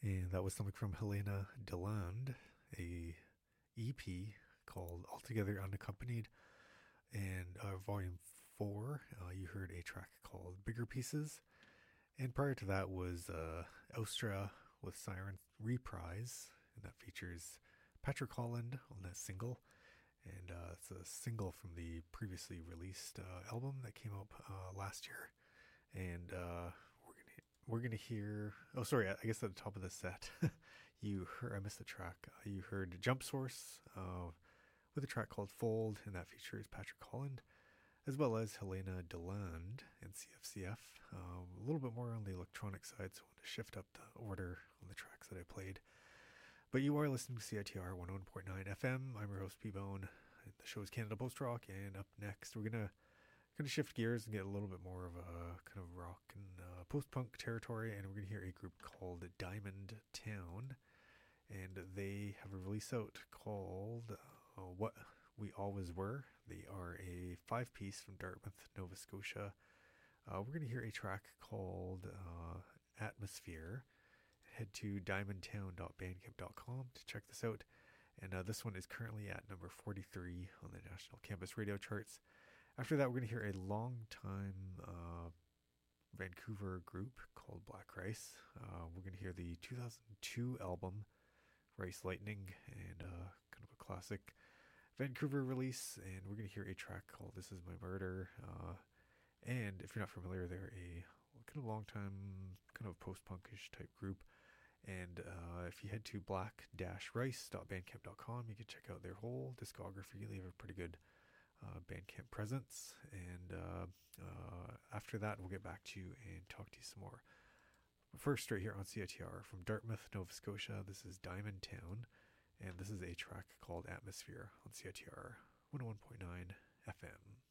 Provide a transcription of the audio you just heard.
And that was something from Helena Deland, a EP called Altogether Unaccompanied. And Volume 4, you heard a track called Bigger Pieces. And prior to that was Austra with Siren Reprise, and that features Patrick Holland on that single. And it's a single from the previously released album that came out last year. And we're gonna hear. Oh, sorry. I guess at the top of the set, I missed the track. You heard Jump Source with a track called Fold, and that features Patrick Holland, as well as Helena Deland and CFCF. A little bit more on the electronic side, so I want to shift up the order on the tracks that I played. But you are listening to CITR 101.9 FM. I'm your host, P-Bone. The show is Canada Post Rock, and up next, we're gonna shift gears and get a little bit more of a kind of rock and post-punk territory, and we're gonna hear a group called Diamond Town, and they have a release out called What We Always Were. They are a 5-piece from Dartmouth, Nova Scotia. We're gonna hear a track called Atmosphere. Head to diamondtown.bandcamp.com to check this out. And this one is currently at number 43 on the National Campus Radio charts. After that, we're going to hear a long-time Vancouver group called Black Rice. We're going to hear the 2002 album, Rice Lightning, and kind of a classic Vancouver release. And we're going to hear a track called This Is My Murder. And if you're not familiar, they're a kind of long-time, kind of post-punkish type group. And if you head to black-rice.bandcamp.com, you can check out their whole discography. They have a pretty good Bandcamp presence. And after that, we'll get back to you and talk to you some more. But first, straight here on CITR from Dartmouth, Nova Scotia, this is Diamond Town. And this is a track called Atmosphere on CITR 101.9 FM.